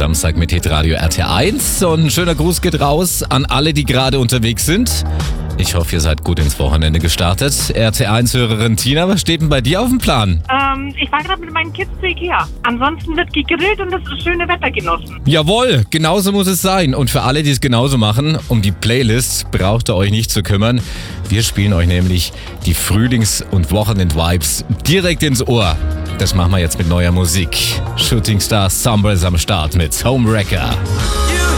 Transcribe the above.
Samstag mit Hitradio RT1. Und ein schöner Gruß geht raus an alle, die gerade unterwegs sind. Ich hoffe, ihr seid gut ins Wochenende gestartet. RT1-Hörerin Tina, was steht denn bei dir auf dem Plan? Ich war gerade mit meinen Kids zu Ikea. Ansonsten wird gegrillt und das schöne Wetter genossen. Jawohl, genauso muss es sein. Und für alle, die es genauso machen, um die Playlist braucht ihr euch nicht zu kümmern. Wir spielen euch nämlich die Frühlings- und Wochenend-Vibes direkt ins Ohr. Das machen wir jetzt mit neuer Musik. Shooting Star Stumble ist am Start mit Homewrecker.